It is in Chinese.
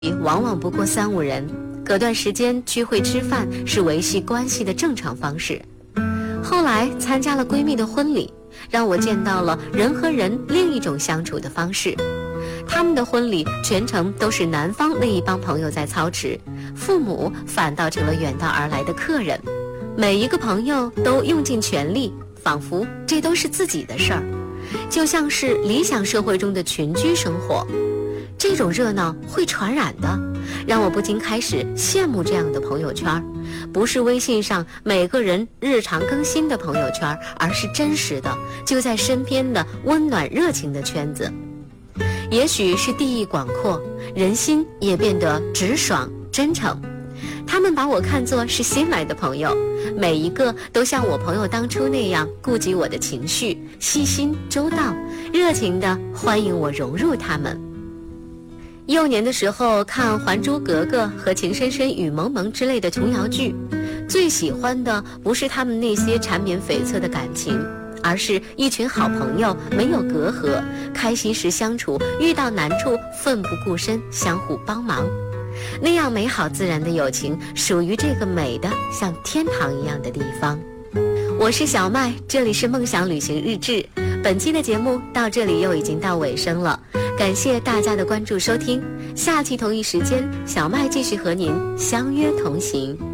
往往不过3-5人，隔段时间聚会吃饭是维系关系的正常方式。后来参加了闺蜜的婚礼，让我见到了人和人另一种相处的方式。他们的婚礼全程都是男方那一帮朋友在操持，父母反倒成了远道而来的客人。每一个朋友都用尽全力，仿佛这都是自己的事儿，就像是理想社会中的群居生活。这种热闹会传染的，让我不禁开始羡慕这样的朋友圈，不是微信上每个人日常更新的朋友圈，而是真实的就在身边的温暖热情的圈子。也许是地域广阔，人心也变得直爽真诚。他们把我看作是新来的朋友，每一个都像我朋友当初那样顾及我的情绪，细心周到，热情地欢迎我融入他们。幼年的时候看《还珠格格》和《情深深雨蒙蒙》之类的琼瑶剧，最喜欢的不是他们那些缠绵悱恻的感情，而是一群好朋友没有隔阂，开心时相处，遇到难处奋不顾身，相互帮忙。那样美好自然的友情，属于这个美的像天堂一样的地方。我是小麦，这里是梦想旅行日志。本期的节目到这里又已经到尾声了，感谢大家的关注收听。下期同一时间，小麦继续和您相约同行。